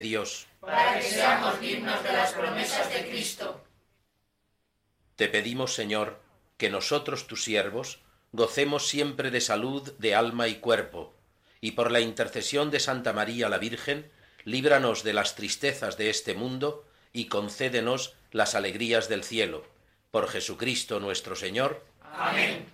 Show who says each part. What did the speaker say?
Speaker 1: Dios,
Speaker 2: para que seamos dignos de las promesas de Cristo.
Speaker 1: te pedimos, Señor, que nosotros, tus siervos, gocemos siempre de salud de alma y cuerpo, y por la intercesión de Santa María la Virgen, líbranos de las tristezas de este mundo y concédenos las alegrías del cielo. Por Jesucristo nuestro Señor.
Speaker 2: Amén.